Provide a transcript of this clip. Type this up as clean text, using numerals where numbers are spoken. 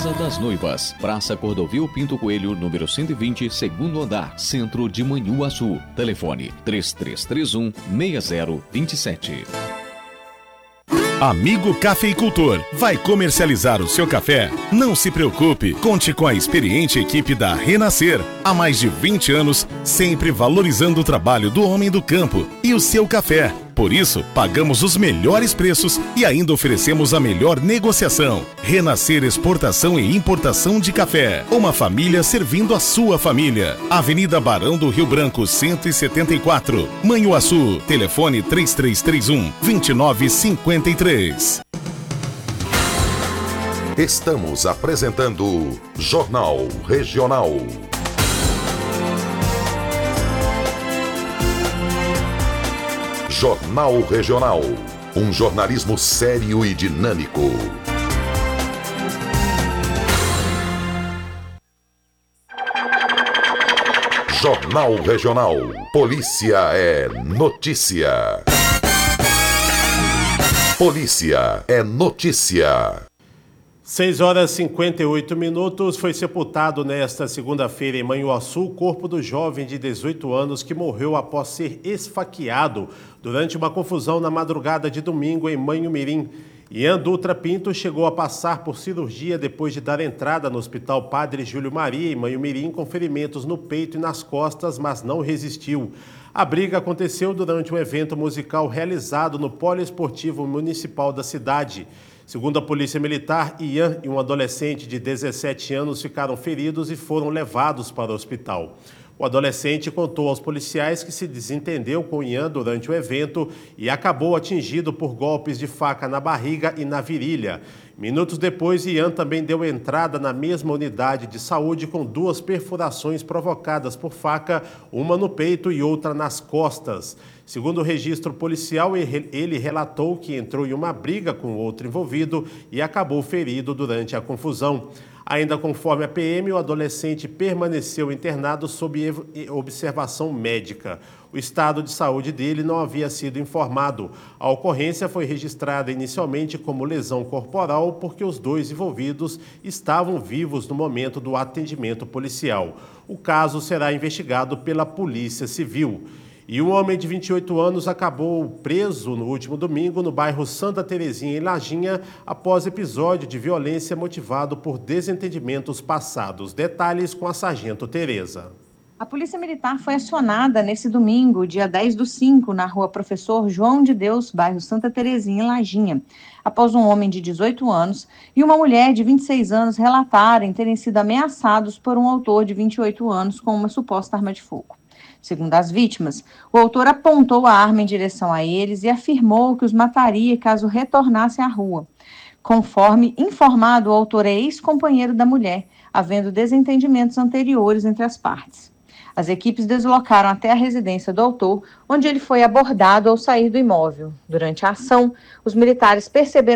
Casa das Noivas, Praça Cordovil Pinto Coelho, número 120, segundo andar, Centro de Manhuaçu. Telefone 3331-6027. Amigo cafeicultor, vai comercializar o seu café? Não se preocupe, conte com a experiente equipe da Renascer. Há mais de 20 anos, sempre valorizando o trabalho do homem do campo e o seu café. Por isso, pagamos os melhores preços e ainda oferecemos a melhor negociação. Renascer Exportação e Importação de Café. Uma família servindo a sua família. Avenida Barão do Rio Branco, 174. Manhuaçu. Telefone 3331-2953. Estamos apresentando Jornal Regional. Jornal Regional. Um jornalismo sério e dinâmico. Jornal Regional. Polícia é notícia. Polícia é notícia. 6h58. Foi sepultado nesta segunda-feira em Manhuaçu o corpo do jovem de 18 anos que morreu após ser esfaqueado durante uma confusão na madrugada de domingo em Manhumirim. Ian Dutra Pinto chegou a passar por cirurgia depois de dar entrada no Hospital Padre Júlio Maria em Manhumirim com ferimentos no peito e nas costas, mas não resistiu. A briga aconteceu durante um evento musical realizado no Poliesportivo Municipal da cidade. Segundo a Polícia Militar, Ian e um adolescente de 17 anos ficaram feridos e foram levados para o hospital. O adolescente contou aos policiais que se desentendeu com Ian durante o evento e acabou atingido por golpes de faca na barriga e na virilha. Minutos depois, Ian também deu entrada na mesma unidade de saúde com 2 perfurações provocadas por faca, uma no peito e outra nas costas. Segundo o registro policial, ele relatou que entrou em uma briga com outro envolvido e acabou ferido durante a confusão. Ainda conforme a PM, o adolescente permaneceu internado sob observação médica. O estado de saúde dele não havia sido informado. A ocorrência foi registrada inicialmente como lesão corporal porque os 2 envolvidos estavam vivos no momento do atendimento policial. O caso será investigado pela Polícia Civil. E um homem de 28 anos acabou preso no último domingo no bairro Santa Terezinha, em Lajinha, após episódio de violência motivado por desentendimentos passados. Detalhes com a sargento Tereza. A Polícia Militar foi acionada nesse domingo, dia 10/5, na rua Professor João de Deus, bairro Santa Terezinha, em Lajinha, após um homem de 18 anos e uma mulher de 26 anos relatarem terem sido ameaçados por um autor de 28 anos com uma suposta arma de fogo. Segundo as vítimas, o autor apontou a arma em direção a eles e afirmou que os mataria caso retornassem à rua. Conforme informado, o autor é ex-companheiro da mulher, havendo desentendimentos anteriores entre as partes. As equipes deslocaram até a residência do autor, onde ele foi abordado ao sair do imóvel. Durante a ação, os militares perceberam